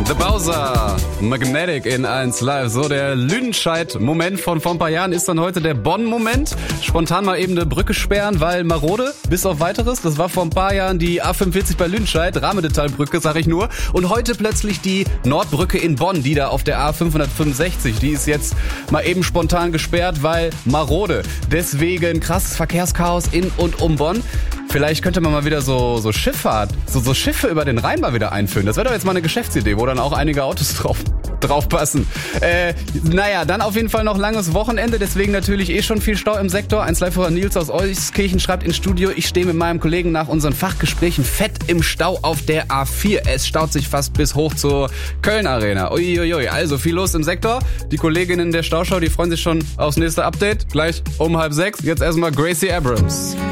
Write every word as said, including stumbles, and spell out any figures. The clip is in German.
The Bowser, Magnetic in eins Live. So, der Lüdenscheid-Moment von vor ein paar Jahren ist dann heute der Bonn-Moment. Spontan mal eben eine Brücke sperren, weil marode, bis auf Weiteres. Das war vor ein paar Jahren die A fünfundvierzig bei Lüdenscheid, Rahmenmetallbrücke, sag ich nur. Und heute plötzlich die Nordbrücke in Bonn, die da auf der A fünfhundertfünfundsechzig. Die ist jetzt mal eben spontan gesperrt, weil marode. Deswegen krasses Verkehrschaos in und um Bonn. Vielleicht könnte man mal wieder so, so Schifffahrt, so, so Schiffe über den Rhein mal wieder einführen. Das wäre doch jetzt mal eine Geschäftsidee, wo dann auch einige Autos drauf, drauf passen. Äh, naja, dann auf jeden Fall noch langes Wochenende, deswegen natürlich eh schon viel Stau im Sektor. eins Live-Hörer Nils aus Euskirchen schreibt ins Studio, ich stehe mit meinem Kollegen nach unseren Fachgesprächen fett im Stau auf der A vier. Es staut sich fast bis hoch zur Köln-Arena. Uiuiui, also viel los im Sektor. Die Kolleginnen der Stauschau, die freuen sich schon aufs nächste Update. Gleich um halb sechs. Jetzt erstmal Gracie Abrams.